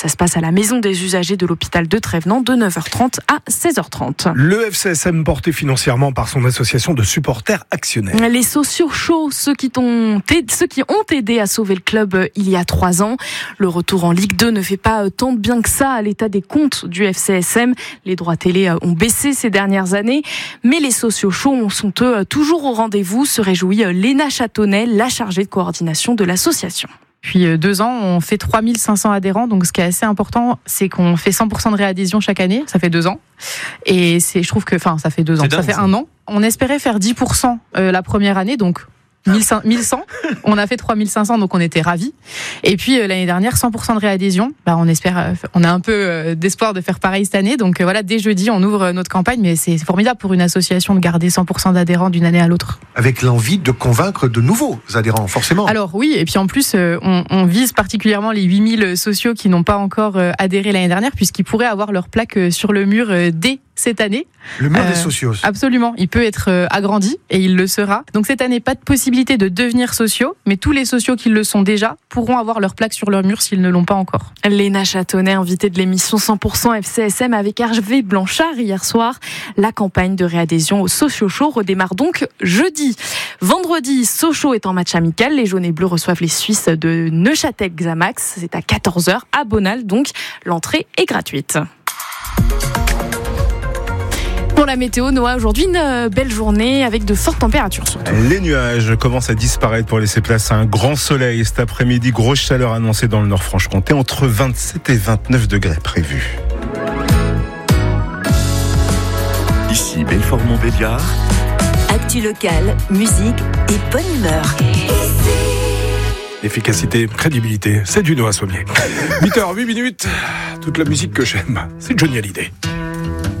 Ça se passe à la maison des usagers de l'hôpital de Trévenans de 9h30 à 16h30. Le FCSM porté financièrement par son association de supporters actionnaires. Les sociaux chauds, ceux qui ont aidé à sauver le club il y a 3 ans. Le retour en Ligue 2 ne fait pas tant de bien que ça à l'état des comptes du FCSM. Les droits télé ont baissé ces dernières années, mais les sociaux chauds sont eux toujours au rendez-vous, se réjouit Léna Châtonnet, la chargée de coordination de l'association. Depuis 2 ans, on fait 3500 adhérents. Donc, ce qui est assez important, c'est qu'on fait 100% de réadhésion chaque année. Ça fait 2 ans. Et je trouve que, ça fait 2 ans. Ça fait 1 an. On espérait faire 10% la première année. Donc, 1100. On a fait 3500, donc on était ravis. Et puis l'année dernière, 100% de réadhésion. On espère, on a un peu d'espoir de faire pareil cette année. Donc voilà, dès jeudi, on ouvre notre campagne, mais c'est formidable pour une association de garder 100% d'adhérents d'une année à l'autre. Avec l'envie de convaincre de nouveaux adhérents, forcément. Alors oui, et puis en plus, on vise particulièrement les 8000 sociaux qui n'ont pas encore adhéré l'année dernière, puisqu'ils pourraient avoir leur plaque sur le mur dès cette année. Le mur des socios. Absolument, il peut être agrandi et il le sera. Donc cette année, pas de possibilité de devenir sociaux, mais tous les sociaux qui le sont déjà pourront avoir leur plaque sur leur mur s'ils ne l'ont pas encore. Léna Châtonnet, invitée de l'émission 100% FCSM avec Hervé Blanchard hier soir. La campagne de réadhésion aux sociaux chauds redémarre donc jeudi. Vendredi, Sochaux est en match amical. Les jaunes et bleus reçoivent les Suisses de Neuchâtel-Xamax. C'est à 14h à Bonal, donc l'entrée est gratuite. Pour la météo, Noah, aujourd'hui une belle journée avec de fortes températures surtout. Les nuages commencent à disparaître pour laisser place à un grand soleil. Cet après-midi, grosse chaleur annoncée dans le Nord-Franche-Comté, entre 27 et 29 degrés prévus. Ici Belfort-Montbéliard. Actu locale, musique et bonne humeur. Efficacité, crédibilité, c'est du Noah Sommier. 8h08, toute la musique que j'aime, c'est Johnny Hallyday.